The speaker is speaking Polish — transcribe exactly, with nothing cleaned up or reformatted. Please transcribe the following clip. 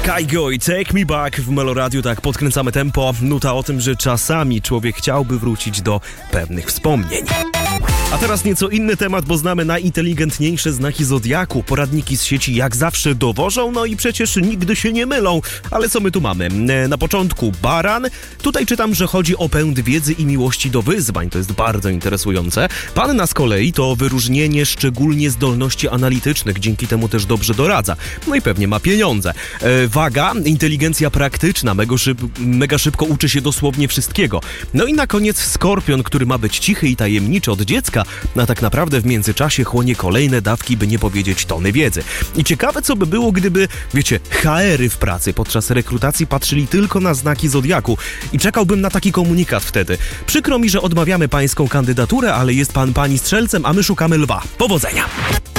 Kygo i Take Me Back w Meloradiu, tak podkręcamy tempo. Nuta o tym, że czasami człowiek chciałby wrócić do pewnych wspomnień. A teraz nieco inny temat, bo znamy najinteligentniejsze znaki zodiaku. Poradniki z sieci jak zawsze dowożą, no i przecież nigdy się nie mylą. Ale co my tu mamy? Na początku baran. Tutaj czytam, że chodzi o pęd wiedzy i miłości do wyzwań. To jest bardzo interesujące. Panna z kolei to wyróżnienie szczególnie zdolności analitycznych. Dzięki temu też dobrze doradza. No i pewnie ma pieniądze. E, waga, inteligencja praktyczna. Mega, szyb, mega szybko uczy się dosłownie wszystkiego. No i na koniec skorpion, który ma być cichy i tajemniczy od dziecka, a tak naprawdę w międzyczasie chłonie kolejne dawki, by nie powiedzieć tony wiedzy. I ciekawe, co by było, gdyby, wiecie, ha ery w pracy podczas rekrutacji patrzyli tylko na znaki zodiaku. I czekałbym na taki komunikat wtedy. Przykro mi, że odmawiamy pańską kandydaturę, ale jest pan pani strzelcem, a my szukamy lwa. Powodzenia!